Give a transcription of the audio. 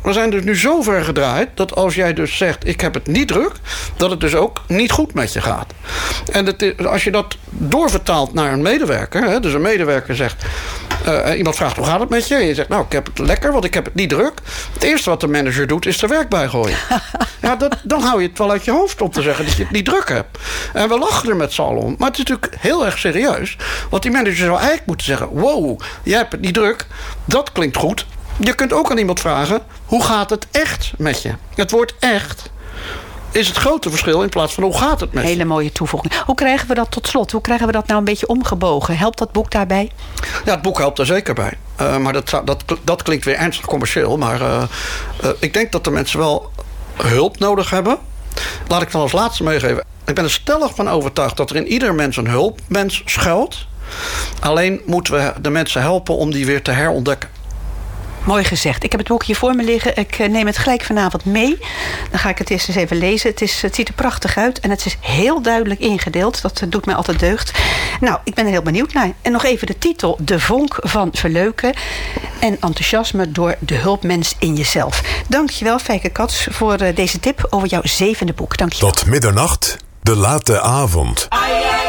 We zijn dus nu zo ver gedraaid dat als jij dus zegt, ik heb het niet druk, dat het dus ook niet goed met je gaat. En als je dat doorvertaalt naar een medewerker, hè, dus een medewerker zegt, iemand vraagt, hoe gaat het met je? En je zegt, nou, ik heb het lekker, want ik heb het niet druk. Het eerste wat de manager doet, is er werk bij gooien. Ja, dan hou je het wel uit je hoofd om te zeggen dat je het niet druk hebt. En we lachen er met z'n allen om. Maar het is natuurlijk heel erg serieus. Want die manager zou eigenlijk moeten zeggen, wow, jij hebt het niet druk. Dat klinkt goed. Je kunt ook aan iemand vragen, hoe gaat het echt met je? Het woord echt is het grote verschil in plaats van hoe gaat het met je? Hele mooie toevoeging. Hoe krijgen we dat tot slot? Hoe krijgen we dat nou een beetje omgebogen? Helpt dat boek daarbij? Ja, het boek helpt er zeker bij. Maar dat klinkt weer ernstig commercieel. Maar ik denk dat de mensen wel hulp nodig hebben. Laat ik dan als laatste meegeven. Ik ben er stellig van overtuigd dat er in ieder mens een hulpmens schuilt. Alleen moeten we de mensen helpen om die weer te herontdekken. Mooi gezegd. Ik heb het boek hier voor me liggen. Ik neem het gelijk vanavond mee. Dan ga ik het eerst eens even lezen. Het ziet er prachtig uit en het is heel duidelijk ingedeeld. Dat doet mij altijd deugd. Nou, ik ben er heel benieuwd naar. En nog even de titel. De vonk van verleuken en enthousiasme door de hulpmens in jezelf. Dankjewel, Fijke Kats, voor deze tip over jouw 7e boek. Dankjewel. Tot middernacht, de late avond.